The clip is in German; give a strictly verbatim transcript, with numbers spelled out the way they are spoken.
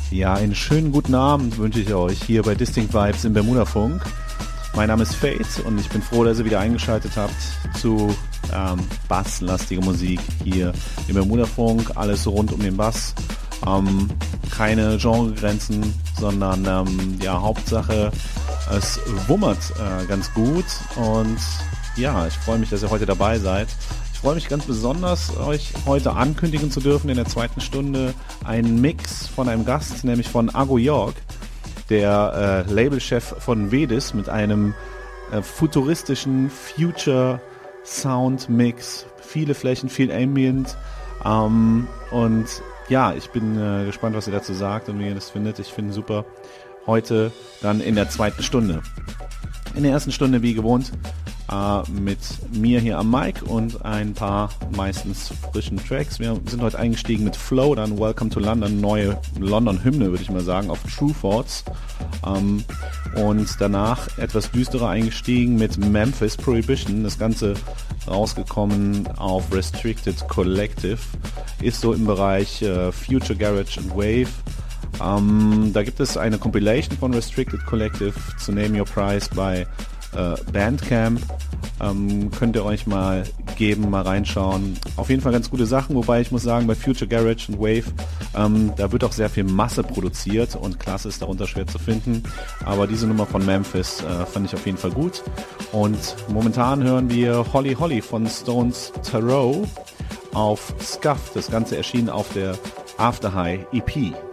Ja, einen schönen guten Abend wünsche ich euch hier bei Distinct Vibes im Bermuda-Funk. Mein Name ist Fate und ich bin froh, dass ihr wieder eingeschaltet habt zu ähm, basslastige Musik hier im Bermuda-Funk. Alles rund um den Bass. Ähm, keine Genregrenzen, sondern ähm, ja, Hauptsache es wummert äh, ganz gut. Und ja, ich freue mich, dass ihr heute dabei seid. Ich freue mich ganz besonders, euch heute ankündigen zu dürfen in der zweiten Stunde einen Mix von einem Gast, nämlich von Ago York, der äh, Labelchef von Vedis, mit einem äh, futuristischen Future Sound Mix, viele Flächen, viel Ambient, ähm, und ja, ich bin äh, gespannt, was ihr dazu sagt und wie ihr das findet. Ich finde super. Heute dann in der zweiten Stunde. In der ersten Stunde wie gewohnt Uh, mit mir hier am Mic und ein paar meistens frischen Tracks. Wir sind heute eingestiegen mit Flow, dann Welcome to London, neue London-Hymne, würde ich mal sagen, auf True Thoughts. Um, und danach etwas düsterer eingestiegen mit Memphis Prohibition. Das Ganze rausgekommen auf Restricted Collective. Ist so im Bereich uh, Future Garage and Wave. Um, da gibt es eine Compilation von Restricted Collective zu Name Your Price bei Uh, Bandcamp, ähm, könnt ihr euch mal geben, mal reinschauen. Auf jeden Fall ganz gute Sachen, wobei ich muss sagen, bei Future Garage und Wave, ähm, da wird auch sehr viel Masse produziert und Klasse ist darunter schwer zu finden, aber diese Nummer von Memphis äh, fand ich auf jeden Fall gut. Und momentan hören wir Holly Holly von Stones Tarot auf Scuff. Das Ganze erschien auf der After High E P.